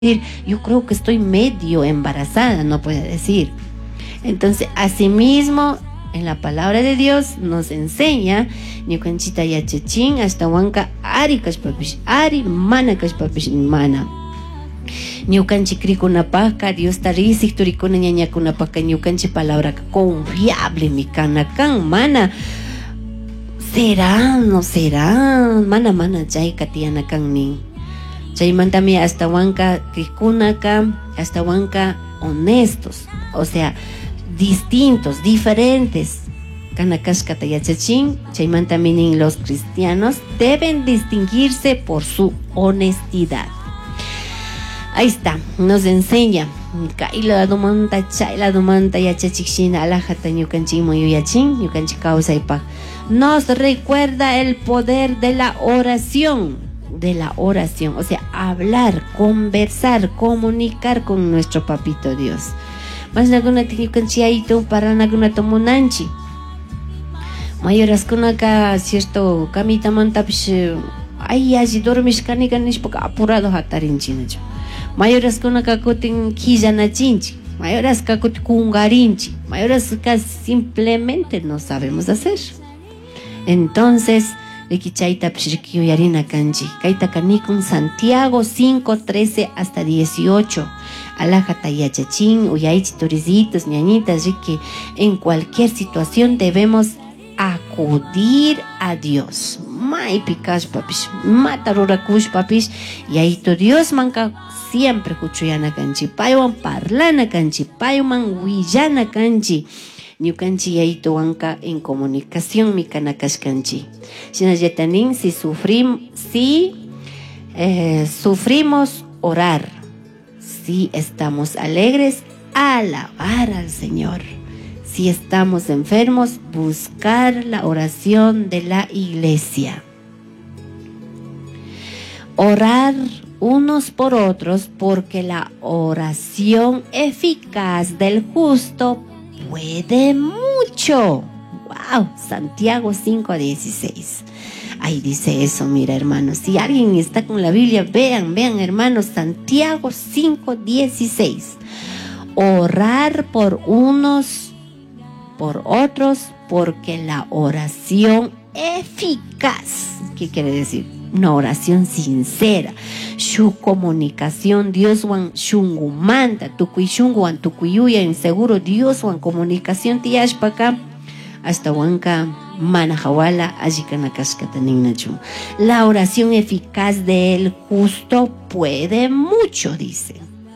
yo creo que estoy medio embarazada, no puede decir. Entonces, asimismo, en la palabra de Dios nos enseña ñukanchita yachachin hasta wanka ari kashpapish ari, mana kashpapish mana. Ñukanchik rikunapaka Dios tarisik turikuna ñañakunapaka ñukanchik palabra confiable mi kanakan mana será no será mana chay katianakan nin chaymantami hasta wanka rikunaka hasta wanka honestos, o sea, distintos, diferentes. Kanakashkata yachachin, chaymantami los cristianos deben distinguirse por su honestidad. Ahí está, nos enseña. Kaila domanta, chayla domanta, yachachikshina, alajata ñukanchik muyuyachin, ñukanchik kausaypa. Nos recuerda el poder de la oración. O sea, hablar, conversar, comunicar con nuestro papito Dios. Más naguna tiñukanchiaito para naguna tomunanchi. Mayoras kunaka cierto kamita mantapish ay allí dormishkani ganishpoka apurado hatarinchinacho. Mayoras kunaka kutin killanachinchi. Mayoras kakutin kungarinchi. Mayoras ka simplemente no sabemos hacer. Entonces Rikichaita pshirkiyo yarina kanji. Kaita kanikun Santiago 5:13 hasta 18. Alajata yachachin, uyaichi turisitos, ñañitas, que en cualquier situación debemos acudir a Dios. Mai pikash papish, matarura kush papish, y ahí tu Dios manca siempre kuchuyana kanchi, payuan parlana kanchi, payuman wiyana kanchi. Ñukanchi yaito wanka en comunicación mi kanakash kanchi. Shinayatanin si sufrimos orar, si estamos alegres, alabar al Señor. Si estamos enfermos, buscar la oración de la iglesia. Orar unos por otros, porque la oración eficaz del justo puede mucho. Wow, Santiago 5:16. Ahí dice eso, mira hermanos. Si alguien está con la Biblia, vean hermanos, Santiago 5:16. Orar por unos, por otros, porque la oración eficaz, ¿qué quiere decir? Una oración sincera. Su comunicación, Dios wan shungumanta, tukui shunguan, tukuyuya, en seguro Dios wan comunicación tiyashpaka, hasta wanka manajawala ajikanakashkataninnachu. La oración eficaz del justo puede mucho, dice.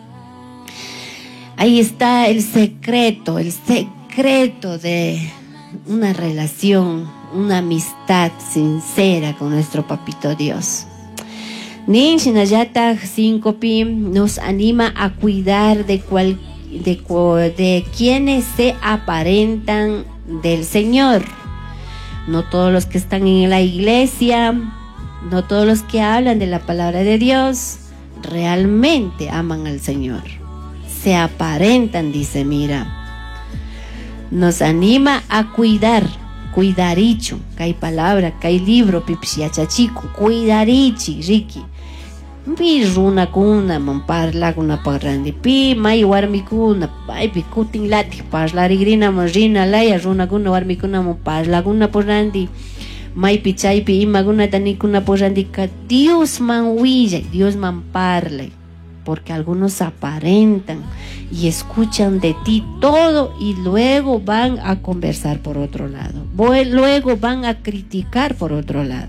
Ahí está el secreto de una relación, una amistad sincera con nuestro papito Dios. Nin Shinayata 5pi nos anima a cuidar de quienes se aparentan del Señor. No todos los que están en la iglesia, no todos los que hablan de la palabra de Dios realmente aman al Señor. Se aparentan, dice, mira. Nos anima a cuidaricho, que hay palabra, que hay libro, pipsiachachico, cuidarichi, riki. Pi runa kuna, mamparla kuna parrandi, pi mai warmi kuna, pai pi kutin lati, parlarigrina marina laya, runa kuna warmi kuna mamparla kuna porrandi, mai pi chay pi ima kuna tani kuna porrandi, ka Dios man huilla, Dios man parle. Porque algunos aparentan y escuchan de ti todo y luego van a conversar por otro lado. Luego van a criticar por otro lado.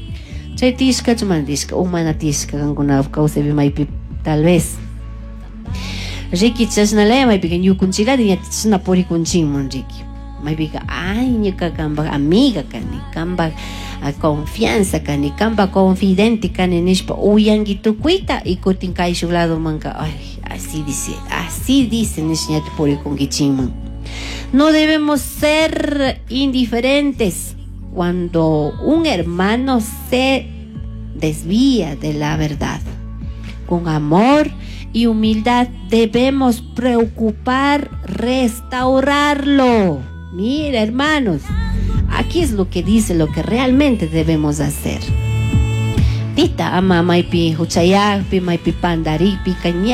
Tal vez. Riki chasnalaya mai pica ñukunchila diña chasna pori kunchinman Riki. Mai pica ay ñuka kamba amiga kani, kamba confianza kani, kamba confidente kani nishpa uyangi tukuita y kutin kai shulado manka. Ay, así dice nishñat pori kunchinman. No debemos ser indiferentes cuando un hermano se desvía de la verdad. Con amor y humildad debemos restaurarlo. Mira, hermanos, aquí es lo que dice, lo que realmente debemos hacer. Tita ama maypi huchayakpi maypi pandaripi